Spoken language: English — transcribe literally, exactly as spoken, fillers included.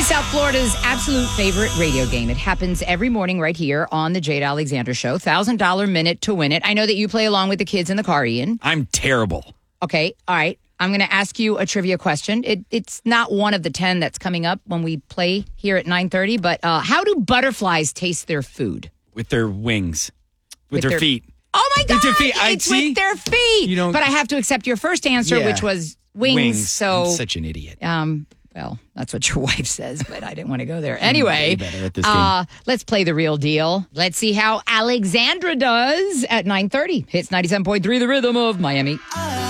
is South Florida's absolute favorite radio game. It happens every morning right here on the Jade Alexander Show. one thousand dollars minute to win it. I know that you play along with the kids in the car, Ian. I'm terrible. Okay, all right. I'm going to ask you a trivia question. It, it's not one of the ten that's coming up when we play here at nine thirty, but uh, how do butterflies taste their food? With their wings. With, With their, their- feet. Oh, my God. With their feet. I It's see. with their feet. You don't- But I have to accept your first answer, Yeah. which was wings. Wings. So, I'm such an idiot. um, well, that's what your wife says, but I didn't want to go there. Anyway, Way better at this uh, let's play the real deal. Let's see how Alexandra does at nine thirty. Hits ninety-seven point three, the rhythm of Miami.